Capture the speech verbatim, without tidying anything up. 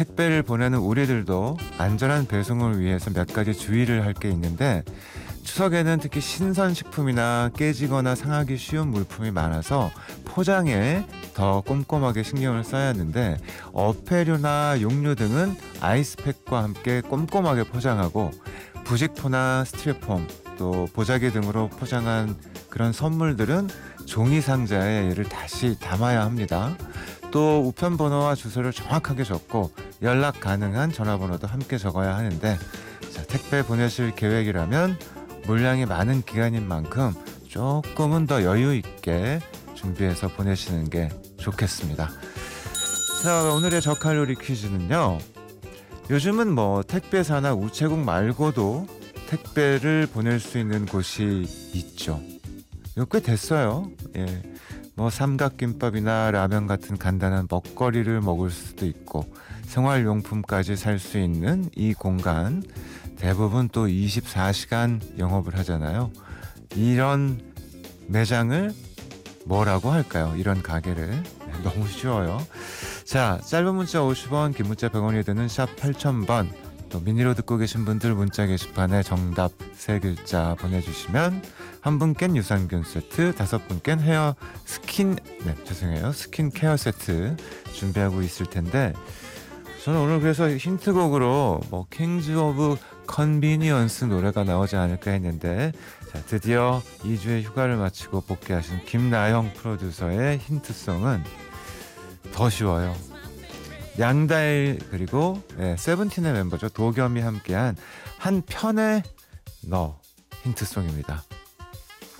택배를 보내는 우리들도 안전한 배송을 위해서 몇 가지 주의를 할 게 있는데, 추석에는 특히 신선식품이나 깨지거나 상하기 쉬운 물품이 많아서 포장에 더 꼼꼼하게 신경을 써야 하는데, 어패류나 용류 등은 아이스팩과 함께 꼼꼼하게 포장하고, 부직포나 스티로폼, 또 보자기 등으로 포장한 그런 선물들은 종이 상자에 이를 다시 담아야 합니다. 또 우편 번호와 주소를 정확하게 적고 연락 가능한 전화번호도 함께 적어야 하는데, 자, 택배 보내실 계획이라면 물량이 많은 기간인 만큼 조금은 더 여유 있게 준비해서 보내시는 게 좋겠습니다. 자, 오늘의 저칼로리 퀴즈는요. 요즘은 뭐 택배사나 우체국 말고도 택배를 보낼 수 있는 곳이 있죠. 이거 꽤 됐어요. 예. 뭐 삼각김밥이나 라면 같은 간단한 먹거리를 먹을 수도 있고, 생활용품까지 살 수 있는 이 공간, 대부분 또 이십사 시간 영업을 하잖아요. 이런 매장을 뭐라고 할까요? 이런 가게를. 너무 쉬워요. 자, 짧은 문자 오십 원, 긴 문자 백 원이 드는 샵 팔천 번, 또 미니로 듣고 계신 분들 문자 게시판에 정답 세 글자 보내주시면 한 분께는 유산균 세트, 다섯 분께는 헤어 스킨, 네, 죄송해요. 스킨 케어 세트 준비하고 있을 텐데, 저는 오늘 그래서 힌트곡으로 뭐 킹즈 오브 컨비니언스 노래가 나오지 않을까 했는데, 자, 드디어 이 주의 휴가를 마치고 복귀하신 김나영 프로듀서의 힌트송은 더 쉬워요. 양다일 그리고 네, 세븐틴의 멤버죠. 도겸이 함께한 한 편의 너 힌트송입니다.